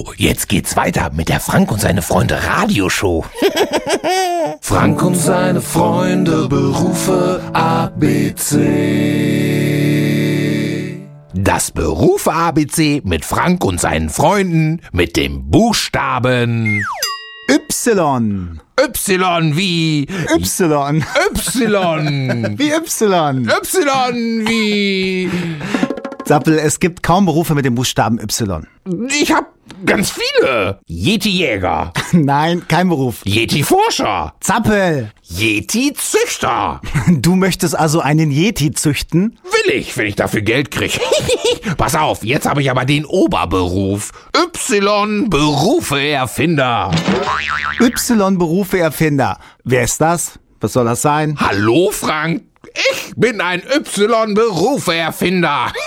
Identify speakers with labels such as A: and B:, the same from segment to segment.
A: So, jetzt geht's weiter mit der Frank und seine Freunde Radioshow.
B: Frank und seine Freunde, Berufe ABC.
A: Das Berufe ABC mit Frank und seinen Freunden mit dem Buchstaben
C: Y.
A: Y wie
C: Y.
A: Y.
C: Wie Y.
A: Y wie...
C: Zappel, es gibt kaum Berufe mit dem Buchstaben Y.
A: Ich hab ganz viele. Yeti-Jäger,
C: Nein, kein Beruf.
A: Yeti-Forscher,
C: Zappel,
A: Yeti-Züchter.
C: du möchtest also einen Yeti züchten?
A: Will ich, wenn ich dafür Geld krieg. Pass auf, jetzt habe ich aber den Oberberuf. Y-Berufe-Erfinder.
C: Y-Berufe-Erfinder. Wer ist das? Was soll das sein?
A: Hallo, Frank. Ich bin ein Y-Berufe-Erfinder.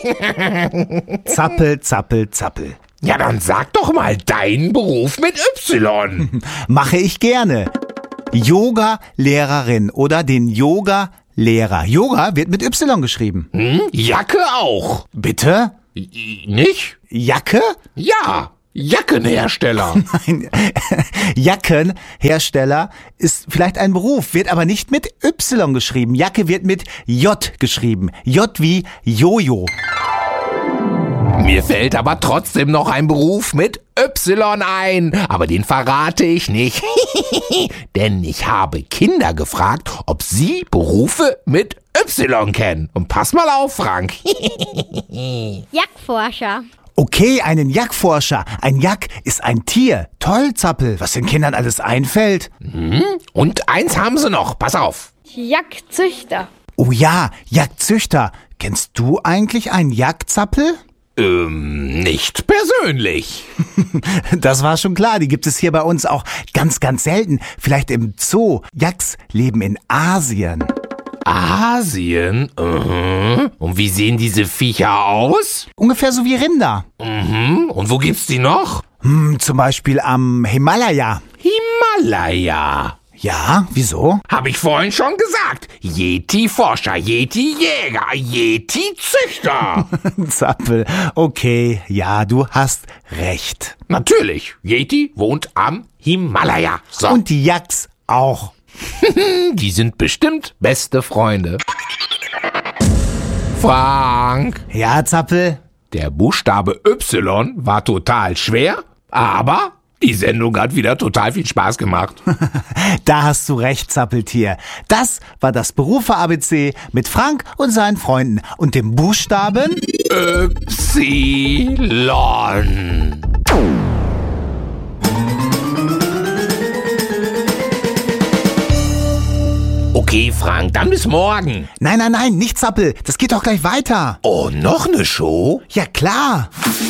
C: Zappel, zappel, zappel.
A: Ja, dann sag doch mal deinen Beruf mit Y.
C: Mache ich gerne. Yoga-Lehrerin oder den Yoga-Lehrer. Yoga wird mit Y geschrieben.
A: Jacke auch.
C: Bitte?
A: Nicht?
C: Jacke?
A: Ja, Jackenhersteller.
C: Nein, Jackenhersteller ist vielleicht ein Beruf, wird aber nicht mit Y geschrieben. Jacke wird mit J geschrieben. J wie Jojo.
A: Mir fällt aber trotzdem noch ein Beruf mit Y ein, aber den verrate ich nicht. Denn ich habe Kinder gefragt, ob sie Berufe mit Y kennen. Und pass mal auf, Frank.
D: Jagdforscher.
C: Okay, einen Jagdforscher. Ein Jag ist ein Tier. Toll, Zappel, was den Kindern alles einfällt.
A: Und eins haben sie noch, pass auf.
D: Jagdzüchter.
C: Oh ja, Jagdzüchter. Kennst du eigentlich einen Jagdzappel?
A: Nicht persönlich.
C: Das war schon klar, die gibt es hier bei uns auch ganz, ganz selten. Vielleicht im Zoo. Jagds leben in Asien.
A: Asien? Und wie sehen diese Viecher aus?
C: Ungefähr so wie Rinder.
A: Und wo gibt's die noch?
C: Zum Beispiel am Himalaya.
A: Himalaya.
C: Ja, wieso?
A: Hab ich vorhin schon gesagt. Yeti-Forscher, Yeti-Jäger, Yeti-Züchter.
C: Zappel, okay, ja, du hast recht.
A: Natürlich, Yeti wohnt am Himalaya. So,
C: Und die Yaks auch.
A: die sind bestimmt beste Freunde. Frank,
C: Ja, Zappel?
A: der Buchstabe Y war total schwer, aber die Sendung hat wieder total viel Spaß gemacht.
C: Da hast du recht, Zappeltier. Das war das Berufe-ABC mit Frank und seinen Freunden und dem Buchstaben...
A: Y. Okay, Frank, dann bis morgen.
C: Nein, nicht Zappel, das geht doch gleich weiter.
A: Oh, noch eine Show?
C: Ja, klar.